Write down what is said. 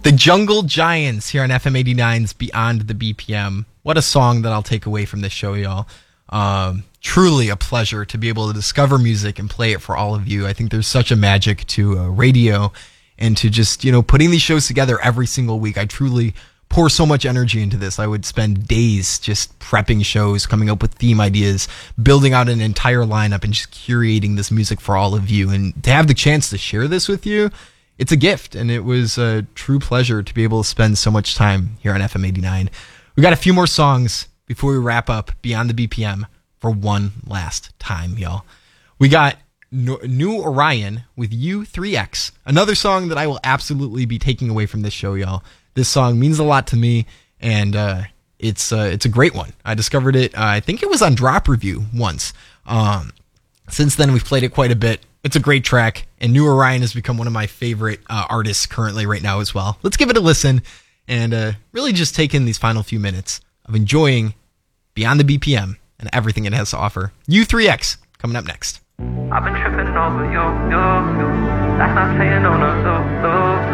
The Jungle Giants here on FM 89's Beyond the BPM. What a song that I'll take away from this show, y'all. Truly a pleasure to be able to discover music and play it for all of you. I think there's such a magic to radio and to just, putting these shows together every single week. I truly pour so much energy into this. I would spend days just prepping shows, coming up with theme ideas, building out an entire lineup, and just curating this music for all of you. And to have the chance to share this with you, it's a gift, and it was a true pleasure to be able to spend so much time here on FM 89. We got a few more songs before we wrap up Beyond the BPM for one last time, y'all. We got New Orion with U3X, another song that I will absolutely be taking away from this show, y'all. This song means a lot to me, and it's a great one. I discovered it, I think it was on Drop Review once. Since then, we've played it quite a bit. It's a great track, and New Orion has become one of my favorite artists currently right now as well. Let's give it a listen and really just take in these final few minutes of enjoying Beyond the BPM and everything it has to offer. U3X coming up next. I've been tripping over you. That's not saying no.